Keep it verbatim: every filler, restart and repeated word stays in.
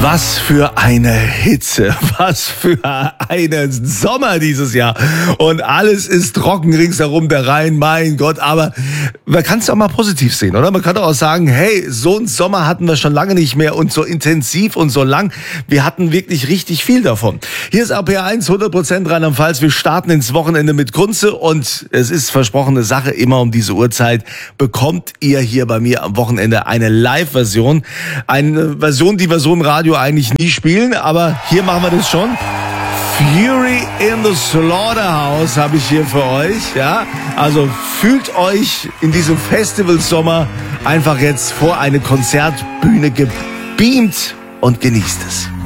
Was für eine Hitze, was für einen Sommer dieses Jahr. Und alles ist trocken ringsherum, der Rhein, mein Gott. Aber man kann es auch mal positiv sehen, oder? Man kann doch auch sagen, hey, so einen Sommer hatten wir schon lange nicht mehr und so intensiv und so lang. Wir hatten wirklich richtig viel davon. Hier ist A P eins, hundert Prozent Rheinland-Pfalz. Wir starten ins Wochenende mit Kunze und es ist versprochene Sache, immer um diese Uhrzeit bekommt ihr hier bei mir am Wochenende eine Live-Version. Eine Version, die wir so im Radio eigentlich nie spielen, aber hier machen wir das schon. Fury in the Slaughterhouse habe ich hier für euch, ja. Also fühlt euch in diesem Festivalsommer einfach jetzt vor eine Konzertbühne gebeamt und genießt es.